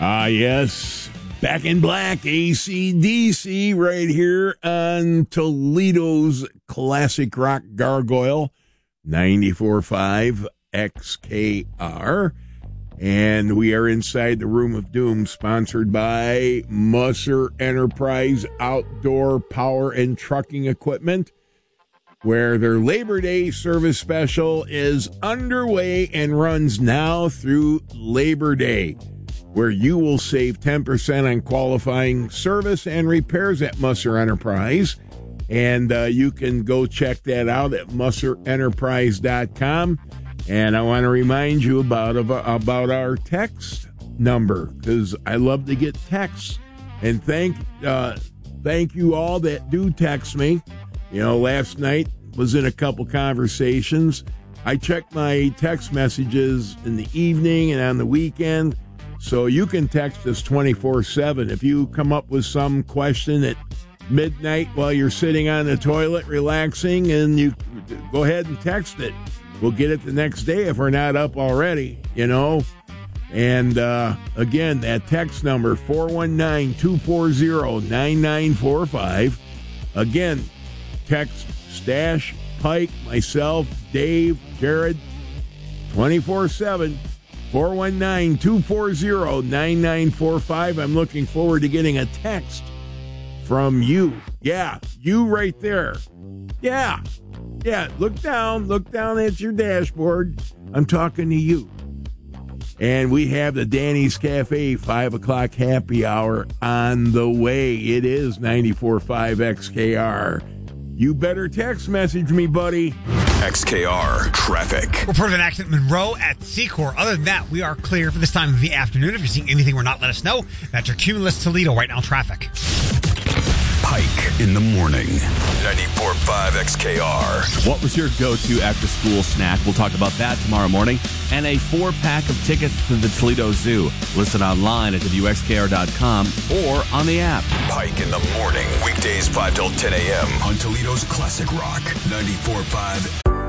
Yes. Back in Black, AC/DC, right here on Toledo's classic rock gargoyle, 94.5 XKR. And we are inside the Room of Doom, sponsored by Musser Enterprise Outdoor Power and Trucking Equipment, where their Labor Day service special is underway and runs now through Labor Day, where you will save 10% on qualifying service and repairs at Musser Enterprise. And you can go check that out at musserenterprise.com. And I want to remind you about our text number, because I love to get texts. And thank you all that do text me. You know, last night was in a couple conversations. I check my text messages in the evening and on the weekend. So you can text us 24/7. If you come up with some question at midnight while you're sitting on the toilet relaxing, and you go ahead and text it. We'll get it the next day if we're not up already, you know. And again, that text number, 419-240-9945. Again, text Stash, Pike, myself, Dave, Jared, 24/7. 419-240-9945. I'm looking forward to getting a text from you. Yeah, you right there. Yeah, look down at your dashboard. I'm talking to you. And we have the Danny's Cafe 5 o'clock happy hour on the way. It is 94.5 XKR. You better text message me, buddy. XKR Traffic. Report of an accident in Monroe at Secor. Other than that, we are clear for this time of the afternoon. If you're seeing anything we're not, let us know. That's your Cumulus Toledo right now traffic. Pike in the morning. 94.5 XKR. What was your go-to after-school snack? We'll talk about that tomorrow morning. And a 4-pack of tickets to the Toledo Zoo. Listen online at WXKR.com or on the app. Pike in the morning. Weekdays 5 till 10 a.m. on Toledo's Classic Rock. 94.5.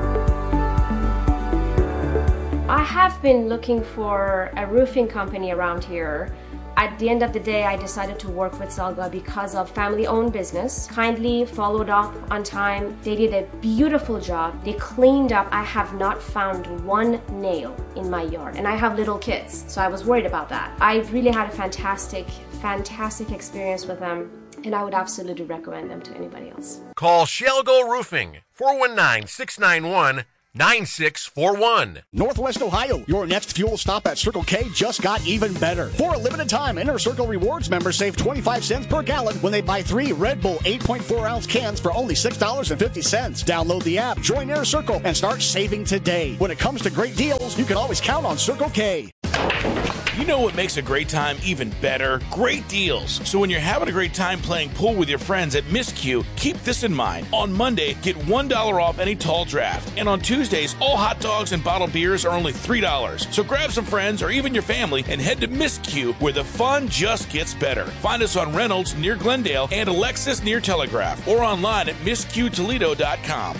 I have been looking for a roofing company around here. At the end of the day, I decided to work with Zelga because of family-owned business. Kindly followed up on time. They did a beautiful job. They cleaned up. I have not found one nail in my yard, and I have little kids, so I was worried about that. I really had a fantastic experience with them, and I would absolutely recommend them to anybody else. Call Shelgo Roofing, 419-691-9641. Northwest Ohio, your next fuel stop at Circle K just got even better. For a limited time, Inner Circle Rewards members save 25 cents per gallon when they buy 3 Red Bull 8.4-ounce cans for only $6.50. Download the app, join Inner Circle, and start saving today. When it comes to great deals, you can always count on Circle K. You know what makes a great time even better? Great deals. So when you're having a great time playing pool with your friends at Miscue, keep this in mind. On Monday, get $1 off any tall draft. And on Tuesdays, all hot dogs and bottled beers are only $3. So grab some friends or even your family and head to Miscue, where the fun just gets better. Find us on Reynolds near Glendale and Alexis near Telegraph, or online at MiscueToledo.com.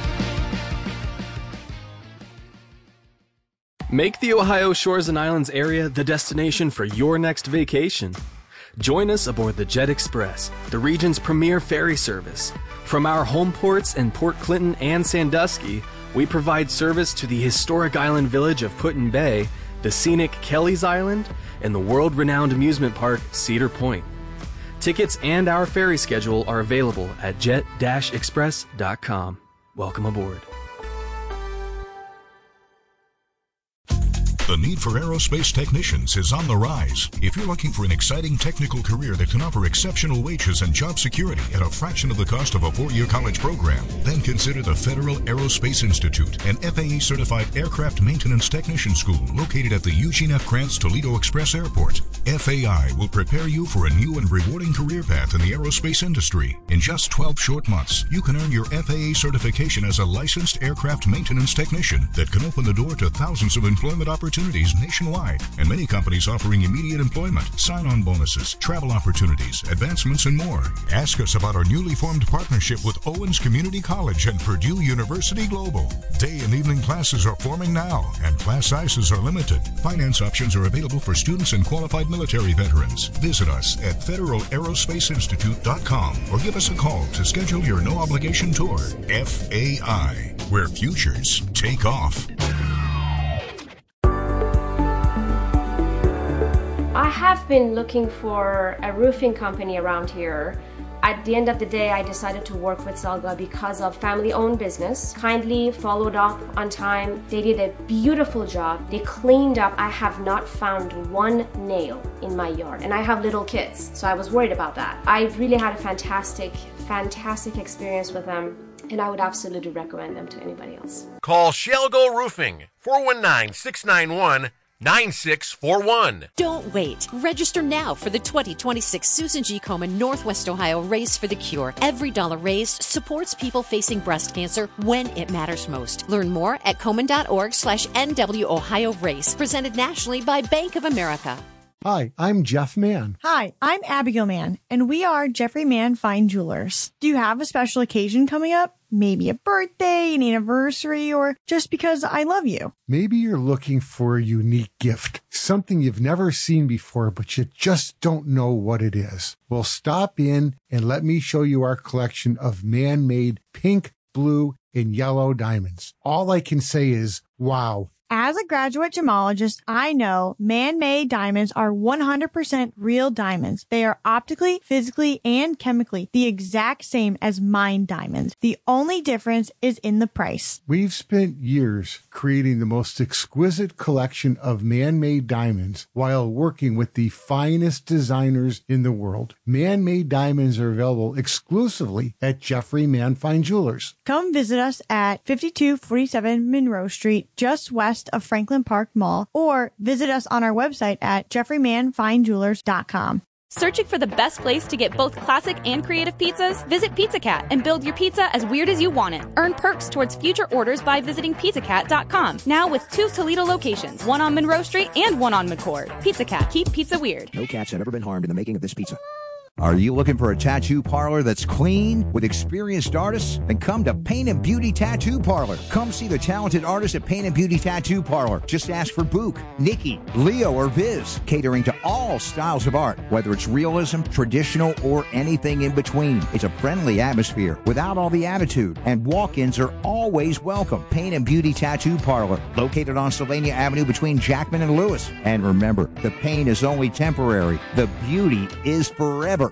Make the Ohio Shores and Islands area the destination for your next vacation. Join us aboard the Jet Express, the region's premier ferry service. From our home ports in Port Clinton and Sandusky, we provide service to the historic island village of Put in Bay, the scenic Kelly's Island, and the world-renowned amusement park Cedar Point. Tickets and our ferry schedule are available at jet-express.com. Welcome aboard. The need for aerospace technicians is on the rise. If you're looking for an exciting technical career that can offer exceptional wages and job security at a fraction of the cost of a 4-year college program, then consider the Federal Aerospace Institute, an FAA-certified aircraft maintenance technician school located at the Eugene F. Krantz Toledo Express Airport. FAI will prepare you for a new and rewarding career path in the aerospace industry. In just 12 short months, you can earn your FAA certification as a licensed aircraft maintenance technician that can open the door to thousands of employment opportunities opportunities nationwide, and many companies offering immediate employment, sign-on bonuses, travel opportunities, advancements, and more. Ask us about our newly formed partnership with Owens Community College and Purdue University Global. Day and evening classes are forming now, and class sizes are limited. Finance options are available for students and qualified military veterans. Visit us at federalarosspaceinstitute.com or give us a call to schedule your no-obligation tour. FAI, where futures take off. I have been looking for a roofing company around here. At the end of the day, I decided to work with Zelga because of family-owned business. Kindly followed up on time. They did a beautiful job. They cleaned up. I have not found one nail in my yard, and I have little kids, so I was worried about that. I really had a fantastic experience with them, and I would absolutely recommend them to anybody else. Call Shelgo Roofing, 419-691-9641. Don't wait. Register now for the 2026 Susan G. Komen Northwest Ohio Race for the Cure. Every dollar raised supports people facing breast cancer when it matters most. Learn more at komen.org/NW Ohio Race. Presented nationally by Bank of America. Hi, I'm Jeff Mann. Hi, I'm Abigail Mann, and we are Jeffrey Mann Fine Jewelers. Do you have a special occasion coming up? Maybe a birthday, an anniversary, or just because I love you. Maybe you're looking for a unique gift, something you've never seen before, but you just don't know what it is. Well, stop in and let me show you our collection of man-made pink, blue, and yellow diamonds. All I can say is, wow. As a graduate gemologist, I know man-made diamonds are 100% real diamonds. They are optically, physically, and chemically the exact same as mined diamonds. The only difference is in the price. We've spent years creating the most exquisite collection of man-made diamonds while working with the finest designers in the world. Man-made diamonds are available exclusively at Jeffrey Mann Fine Jewelers. Come visit us at 5247 Monroe Street, just west of Franklin Park Mall, or visit us on our website at jeffreymanfinejewelers.com. Searching for the best place to get both classic and creative pizzas? Visit Pizza Cat and build your pizza as weird as you want it. Earn perks towards future orders by visiting pizzacat.com. Now with 2 Toledo locations, one on Monroe Street and one on McCord. Pizza Cat, keep pizza weird. No cats have ever been harmed in the making of this pizza. Are you looking for a tattoo parlor that's clean with experienced artists? Then come to Paint and Beauty Tattoo Parlor. Come see the talented artists at Paint and Beauty Tattoo Parlor. Just ask for Book, Nikki, Leo, or Viz, catering to all styles of art, whether it's realism, traditional, or anything in between. It's a friendly atmosphere without all the attitude, and walk-ins are always welcome. Paint and Beauty Tattoo Parlor, located on Sylvania Avenue between Jackman and Lewis. And remember, the pain is only temporary. The beauty is forever.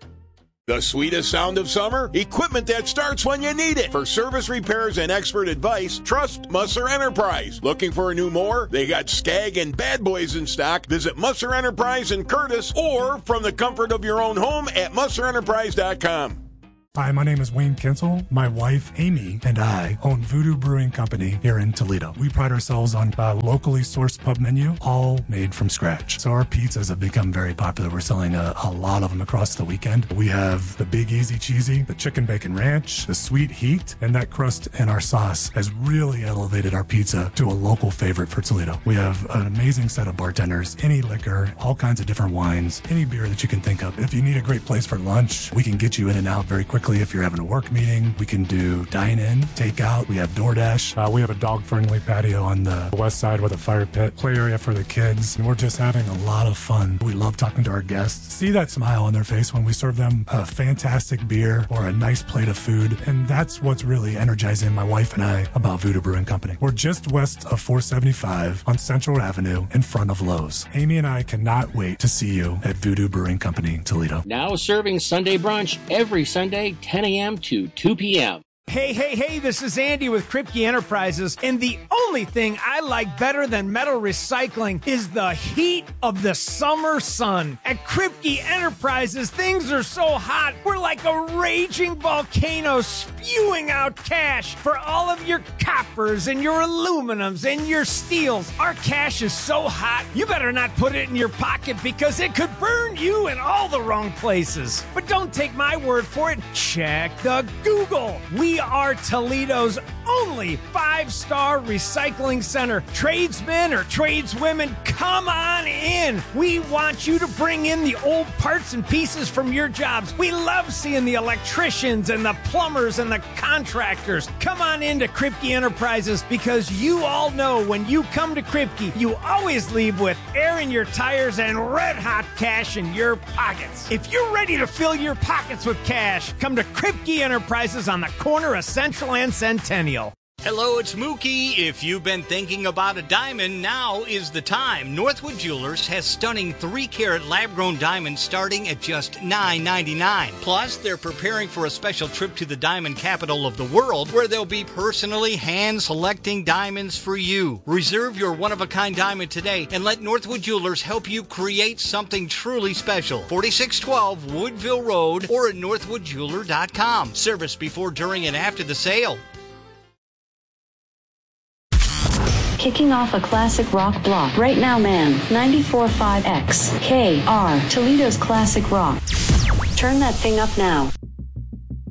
The sweetest sound of summer? Equipment that starts when you need it. For service repairs and expert advice, trust Musser Enterprise. Looking for a new mower? They got Skag and Bad Boys in stock. Visit Musser Enterprise in Curtis or from the comfort of your own home at musserenterprise.com. Hi, my name is Wayne Kinsel. My wife, Amy, and I own Voodoo Brewing Company here in Toledo. We pride ourselves on a locally sourced pub menu, all made from scratch. So our pizzas have become very popular. We're selling a lot of them across the weekend. We have the Big Easy Cheesy, the Chicken Bacon Ranch, the Sweet Heat, and that crust and our sauce has really elevated our pizza to a local favorite for Toledo. We have an amazing set of bartenders, any liquor, all kinds of different wines, any beer that you can think of. If you need a great place for lunch, we can get you in and out very quickly. If you're having a work meeting, we can do dine-in, takeout. We have DoorDash. We have a dog-friendly patio on the west side with a fire pit, play area for the kids. And we're just having a lot of fun. We love talking to our guests. See that smile on their face when we serve them a fantastic beer or a nice plate of food. And that's what's really energizing my wife and I about Voodoo Brewing Company. We're just west of 475 on Central Avenue in front of Lowe's. Amy and I cannot wait to see you at Voodoo Brewing Company, Toledo. Now serving Sunday brunch every Sunday, 10 a.m. to 2 p.m. Hey, this is Andy with Kripke Enterprises, and the only thing I like better than metal recycling is the heat of the summer sun. At Kripke Enterprises, things are so hot, we're like a raging volcano spewing out cash for all of your coppers and your aluminums and your steels. Our cash is so hot, you better not put it in your pocket because it could burn you in all the wrong places. But don't take my word for it. Check the Google. We We are Toledo's only 5-star recycling center. Tradesmen or tradeswomen, come on in. We want you to bring in the old parts and pieces from your jobs. We love seeing the electricians and the plumbers and the contractors. Come on into Kripke Enterprises, because you all know when you come to Kripke, you always leave with air in your tires and red-hot cash in your pockets. If you're ready to fill your pockets with cash, come to Kripke Enterprises on the corner of Central and Centennial. Hello, it's Mookie. If you've been thinking about a diamond, now is the time. Northwood Jewelers has stunning 3-carat lab-grown diamonds starting at just $9.99. Plus, they're preparing for a special trip to the diamond capital of the world, where they'll be personally hand-selecting diamonds for you. Reserve your one-of-a-kind diamond today and let Northwood Jewelers help you create something truly special. 4612 Woodville Road or at northwoodjeweler.com. Service before, during, and after the sale. Kicking off a classic rock block right now, man. 94.5 XKR, Toledo's classic rock. Turn that thing up now.